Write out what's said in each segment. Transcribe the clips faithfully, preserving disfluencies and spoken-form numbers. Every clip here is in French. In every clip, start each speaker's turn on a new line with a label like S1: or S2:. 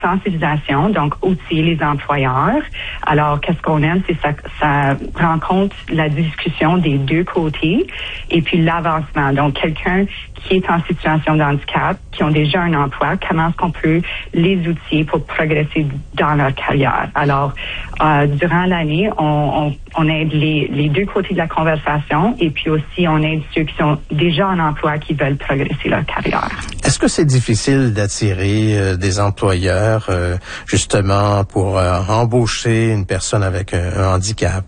S1: sensibilisation, donc outiller les employeurs. Alors, qu'est-ce qu'on aime, c'est ça, ça rencontre la discussion des deux côtés et puis l'avancement. Donc, quelqu'un qui est en situation de handicap, qui ont déjà un emploi, comment est-ce qu'on peut les outiller pour progresser dans leur carrière? Alors, euh, durant l'année, on, on, on aide les, les deux côtés de la conversation et puis aussi on aide ceux qui sont déjà en emploi qui veulent progresser leur carrière.
S2: Est-ce que c'est difficile d'attirer euh, des employeurs euh, justement pour euh, embaucher une personne avec un, un handicap?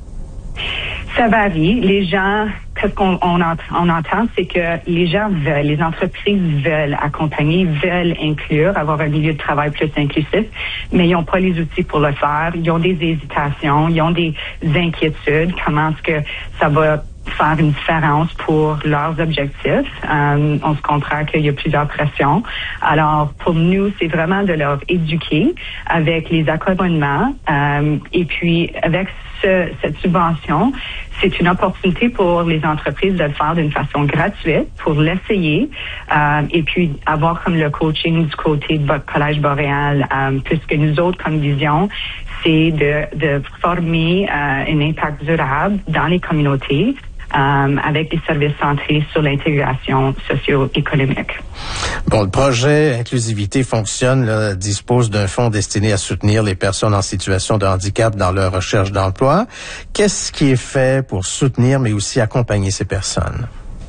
S1: Ça varie. Les gens, qu'est-ce qu'on on ent, on entend, c'est que les gens veulent, les entreprises veulent accompagner, veulent inclure, avoir un milieu de travail plus inclusif, mais ils n'ont pas les outils pour le faire. Ils ont des hésitations, ils ont des inquiétudes. Comment est-ce que ça va faire une différence pour leurs objectifs? Euh, on se comprend qu'il y a plusieurs pressions. Alors, pour nous, c'est vraiment de leur éduquer avec les accommodements euh, et puis avec ce, cette subvention, c'est une opportunité pour les entreprises de le faire d'une façon gratuite, pour l'essayer euh, et puis avoir comme le coaching du côté de votre Collège Boréal, euh, puisque nous autres, comme vision, c'est de, de former euh, un impact durable dans les communautés euh, avec des services centrés sur l'intégration socio-économique.
S2: Bon, le projet Inclusivité fonctionne, là, dispose d'un fonds destiné à soutenir les personnes en situation de handicap dans leur recherche d'emploi. Qu'est-ce qui est fait pour soutenir, mais aussi accompagner ces personnes?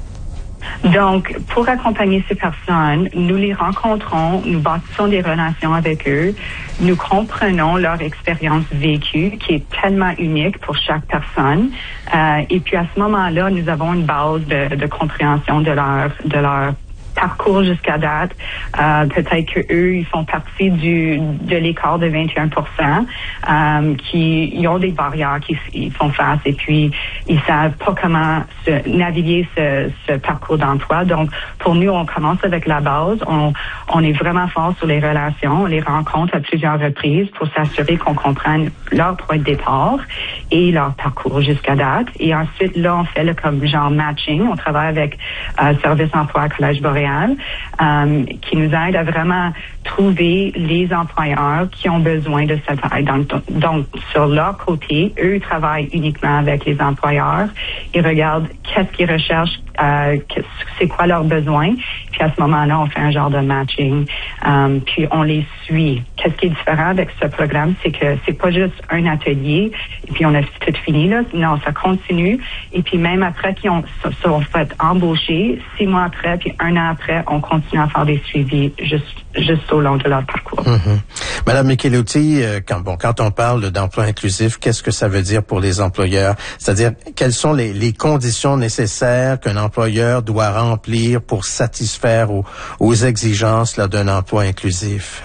S1: Donc, pour accompagner ces personnes, nous les rencontrons, nous bâtissons des relations avec eux, nous comprenons leur expérience vécue qui est tellement unique pour chaque personne. Euh, et puis à ce moment-là, nous avons une base de, de compréhension de leur de leur parcours jusqu'à date. Euh, peut-être que eux, ils font partie du de l'écart de vingt et un pour cent, euh, qui ils ont des barrières qui ils font face et puis ils savent pas comment se, naviguer ce, ce parcours d'emploi. Donc, pour nous, on commence avec la base. On, on est vraiment fort sur les relations. On les rencontre à plusieurs reprises pour s'assurer qu'on comprenne leur point de départ et leur parcours jusqu'à date. Et ensuite, là, on fait le comme genre matching. On travaille avec euh, Service Emploi Collège Boréal. Euh, qui nous aide à vraiment trouver les employeurs qui ont besoin de cette aide. Donc, donc, sur leur côté, eux travaillent uniquement avec les employeurs. Ils regardent qu'est-ce qu'ils recherchent, euh, c'est quoi leurs besoins. Puis à ce moment-là, on fait un genre de matching. Um, puis on les suit. Qu'est-ce qui est différent avec ce programme, c'est que c'est pas juste un atelier et puis on a tout fini là. Non, ça continue. Et puis même après qu'ils ont sont fait embaucher, six mois après, puis un an après, on continue à faire des suivis juste juste au long de leur parcours.
S2: Mm-hmm. Madame Michelotti, euh, quand bon quand on parle d'emploi inclusif, qu'est-ce que ça veut dire pour les employeurs? C'est-à-dire quelles sont les, les conditions nécessaires qu'un employeur doit remplir pour satisfaire aux, aux exigences là, d'un emploi inclusif?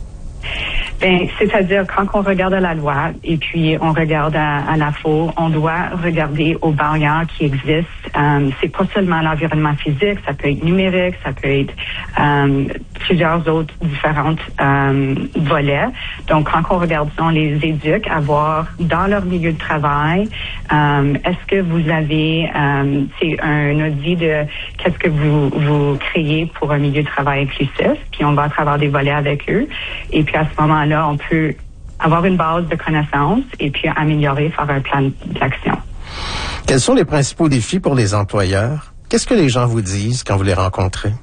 S1: Ben, c'est-à-dire quand on regarde à la loi et puis on regarde à, à la F O, on doit regarder aux barrières qui existent. Um, c'est pas seulement l'environnement physique, ça peut être numérique, ça peut être um, plusieurs autres différentes um, volets. Donc quand on regarde ça, on les éduque à voir dans leur milieu de travail, um, est-ce que vous avez um, c'est un audit de qu'est-ce que vous vous créez pour un milieu de travail inclusif, puis on va à travers des volets avec eux. Et puis à ce moment-là, on peut avoir une base de connaissances et puis améliorer, faire un plan d'action.
S2: Quels sont les principaux défis pour les employeurs? Qu'est-ce que les gens vous disent quand vous les rencontrez?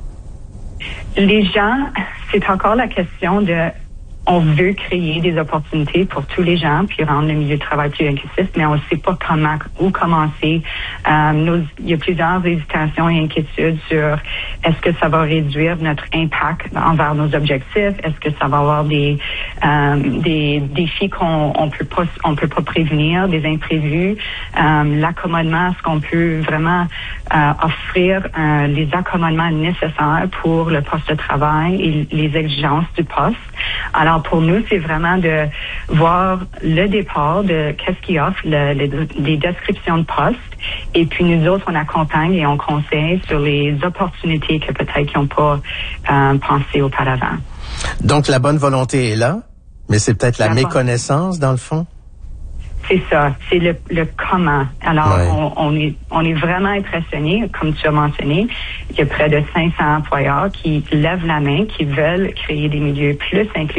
S1: Les gens, c'est encore la question de on veut créer des opportunités pour tous les gens puis rendre le milieu de travail plus inclusif, mais on ne sait pas comment où commencer. Euh, nos, il y a plusieurs hésitations et inquiétudes sur est-ce que ça va réduire notre impact envers nos objectifs, est-ce que ça va avoir des euh, des défis qu'on on peut pas on peut pas prévenir, des imprévus, euh, l'accommodement, est-ce qu'on peut vraiment euh, offrir euh, les accommodements nécessaires pour le poste de travail et les exigences du poste. Alors pour nous, c'est vraiment de voir le départ de qu'est-ce qu'ils offrent, le, le, les descriptions de poste, et puis nous autres, on accompagne et on conseille sur les opportunités que peut-être qu'ils n'ont pas euh, pensé auparavant.
S2: Donc la bonne volonté est là, mais c'est peut-être la, la méconnaissance dans le fond?
S1: C'est ça, c'est le, le comment. Alors,
S2: ouais.
S1: on, on est on est vraiment impressionnés, comme tu as mentionné, il y a près de cinq cents employeurs qui lèvent la main, qui veulent créer des milieux plus inclusifs.